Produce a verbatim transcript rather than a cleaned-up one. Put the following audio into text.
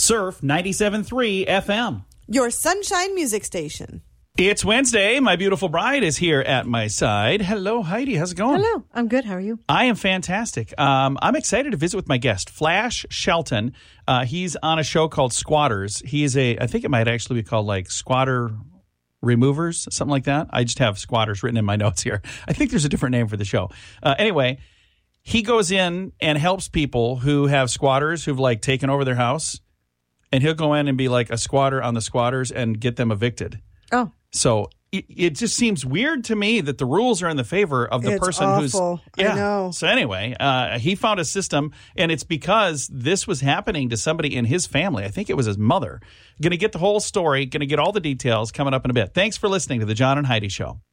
Surf ninety-seven point three F M. Your Sunshine Music Station. It's Wednesday. My beautiful bride is here at my side. Hello, Heidi. How's it going? Hello. I'm good. How are you? I am fantastic. Um, I'm excited to visit with my guest, Flash Shelton. Uh, he's on a show called Squatters. He is a, I think it might actually be called like Squatter Removers, something like that. I just have Squatters written in my notes here. I think there's a different name for the show. Uh, anyway, he goes in and helps people who have squatters who've like taken over their house. And he'll go in and be like a squatter on the squatters and get them evicted. Oh. So it, it just seems weird to me that the rules are in the favor of the It's person awful. who's. Yeah. I know. So anyway, uh, he found a system, and it's because this was happening to somebody in his family. I think it was his mother. Going to get the whole story, going to get all the details coming up in a bit. Thanks for listening to the John and Heidi Show.